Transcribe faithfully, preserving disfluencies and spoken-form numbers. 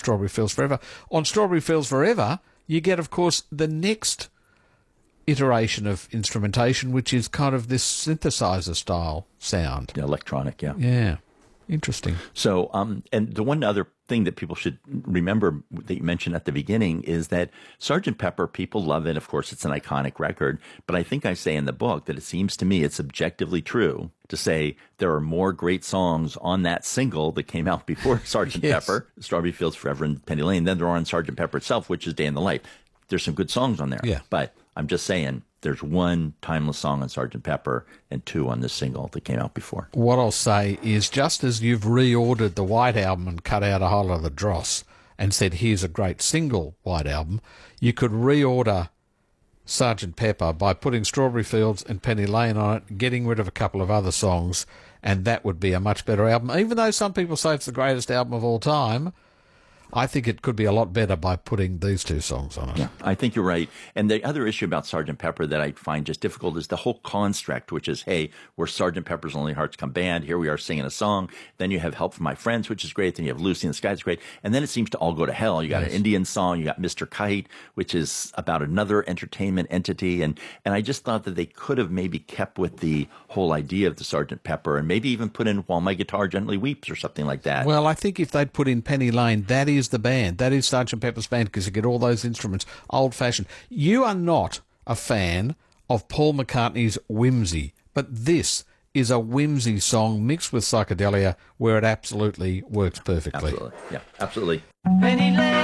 Strawberry Fields Forever. On Strawberry Fields Forever, you get, of course, the next iteration of instrumentation, which is kind of this synthesizer-style sound. Yeah, electronic, yeah. Yeah, interesting. So, um, and the one other thing that people should remember that you mentioned at the beginning is that Sergeant Pepper, people love it. Of course, it's an iconic record. But I think I say in the book that it seems to me it's objectively true to say there are more great songs on that single that came out before Sergeant Yes. Pepper, Strawberry Fields Forever and Penny Lane, than there are on Sergeant Pepper itself, which is Day in the Life. There's some good songs on there. Yeah. But I'm just saying there's one timeless song on Sergeant Pepper and two on this single that came out before. What I'll say is, just as you've reordered the White Album and cut out a whole lot of the dross and said, here's a great single White Album, you could reorder Sergeant Pepper by putting Strawberry Fields and Penny Lane on it, getting rid of a couple of other songs, and that would be a much better album. Even though some people say it's the greatest album of all time, I think it could be a lot better by putting these two songs on it. Yeah, I think you're right. And the other issue about Sergeant Pepper that I find just difficult is the whole construct, which is, hey, we're Sergeant Pepper's Lonely Hearts Come Band. Here we are singing a song. Then you have Help from My Friends, which is great. Then you have Lucy in the Sky, it's great. And then it seems to all go to hell. You got Yes. an Indian song. You got Mister Kite, which is about another entertainment entity. And, and I just thought that they could have maybe kept with the whole idea of the Sergeant Pepper and maybe even put in While My Guitar Gently Weeps or something like that. Well, I think if they'd put in Penny Lane, that is the band. That is Sergeant Pepper's Band, because you get all those instruments, old-fashioned. You are not a fan of Paul McCartney's Whimsy, but this is a whimsy song mixed with psychedelia where it absolutely works perfectly. Absolutely. Yeah, absolutely. Penny Lane.